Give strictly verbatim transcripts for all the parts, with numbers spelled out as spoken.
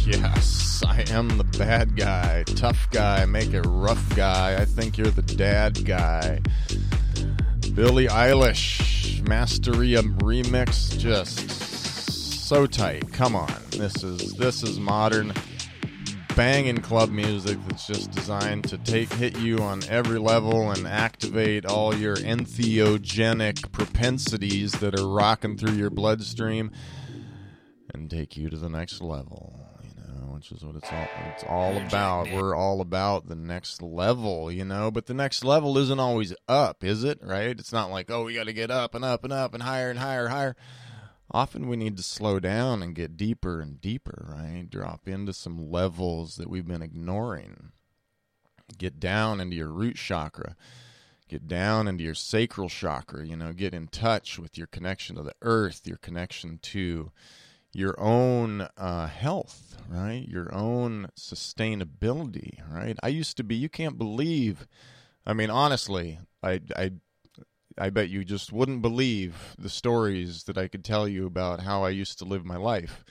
Yes, I am the bad guy. Tough guy, make it rough guy. I think you're the dad guy. Billie Eilish, Masteria remix, just so tight. Come on, this is this is modern banging club music that's just designed to take hit you on every level and activate all your entheogenic propensities that are rocking through your bloodstream and take you to the next level. Which is what it's all, it's all about. We're all about the next level, you know, but the next level isn't always up, is it? Right? It's not like, oh, we got to get up and up and up and higher and higher and higher. Often we need to slow down and get deeper and deeper, right? Drop into some levels that we've been ignoring. Get down into your root chakra. Get down into your sacral chakra, you know, get in touch with your connection to the earth, your connection to your own uh, health, right? Your own sustainability, right? I used to be, you can't believe, I mean, honestly, I, I, I bet you just wouldn't believe the stories that I could tell you about how I used to live my life.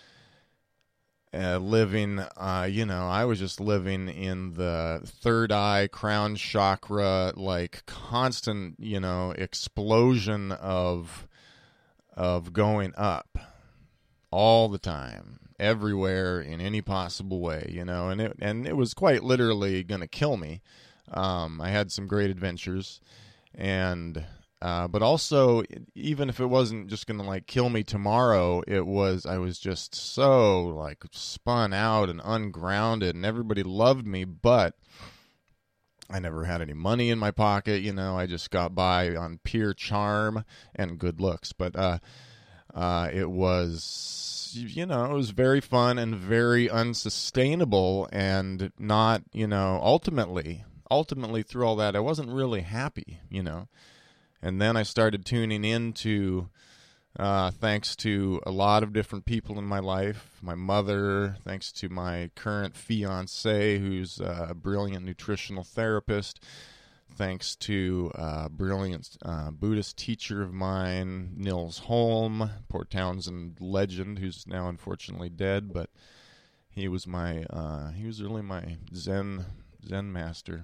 Uh, living, uh, you know, I was just living in the third eye, crown chakra, like constant, you know, explosion of, of going up. All the time, everywhere, in any possible way, you know, and it and it was quite literally going to kill me. Um, I had some great adventures, and uh, but also, even if it wasn't just going to like kill me tomorrow, it was I was just so like spun out and ungrounded, and everybody loved me, but I never had any money in my pocket, you know. I just got by on pure charm and good looks, but. Uh, Uh, it was, you know, it was very fun and very unsustainable and not, you know, ultimately, ultimately through all that, I wasn't really happy, you know. And then I started tuning into, uh, thanks to a lot of different people in my life, my mother, thanks to my current fiance, who's a brilliant nutritional therapist, thanks to a brilliant uh, Buddhist teacher of mine, Nils Holm, Port Townsend legend, who's now unfortunately dead, but he was my, uh, he was really my Zen, Zen master.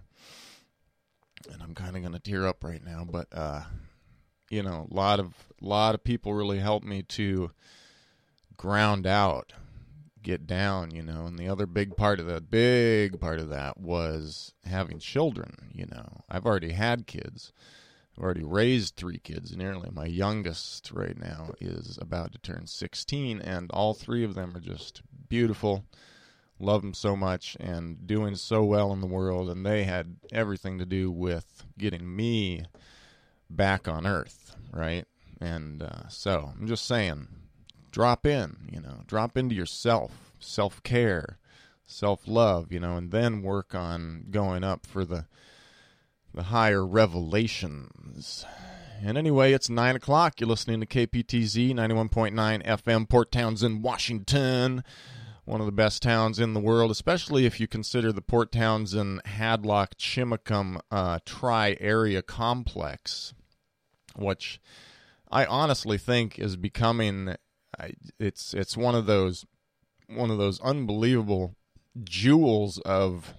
And I'm kind of going to tear up right now, but, uh, you know, a lot of, lot of people really helped me to ground out, get down, you know, and the other big part of that, big part of that was having children, you know. I've already had kids. I've already raised three kids nearly. My youngest right now is about to turn sixteen, and all three of them are just beautiful. Love them so much and doing so well in the world, and they had everything to do with getting me back on earth, right? And uh, so I'm just saying, drop in, you know, drop into yourself, self-care, self-love, you know, and then work on going up for the the higher revelations. And anyway, it's nine o'clock. You're listening to K P T Z ninety-one point nine F M, Port Townsend, Washington, one of the best towns in the world, especially if you consider the Port Townsend, Hadlock, Chimacum uh, tri-area complex, which I honestly think is becoming... I, it's it's one of those one of those unbelievable jewels of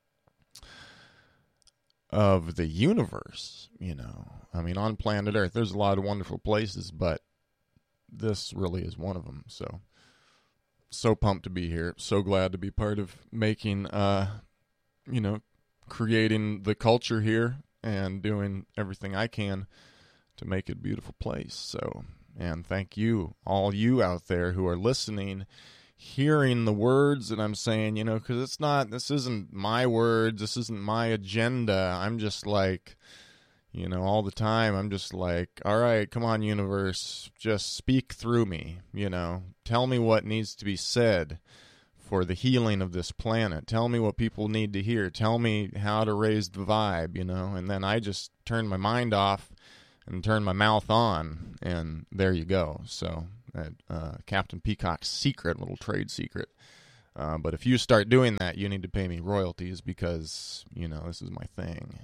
of the universe, you know. I mean, on planet Earth, there's a lot of wonderful places, but this really is one of them. So, so pumped to be here. So glad to be part of making, uh, you know, creating the culture here and doing everything I can to make it a beautiful place. So. And thank you, all you out there who are listening, hearing the words that I'm saying, you know, because it's not, this isn't my words, this isn't my agenda. I'm just like, you know, all the time, I'm just like, all right, come on, universe, just speak through me, you know. Tell me what needs to be said for the healing of this planet. Tell me what people need to hear. Tell me how to raise the vibe, you know. And then I just turn my mind off and turn my mouth on, and there you go. So, uh, Captain Peacock's secret, little trade secret. Uh, but if you start doing that, you need to pay me royalties because, you know, this is my thing.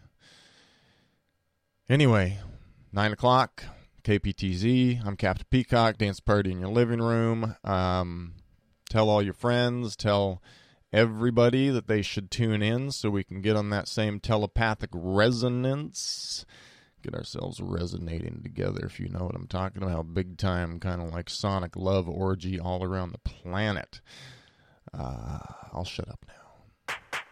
Anyway, nine o'clock, K P T Z. I'm Captain Peacock, dance party in your living room. Um, tell all your friends, tell everybody that they should tune in so we can get on that same telepathic resonance. Get ourselves resonating together, if you know what I'm talking about. Big time, kind of like sonic love orgy all around the planet. Uh, I'll shut up now.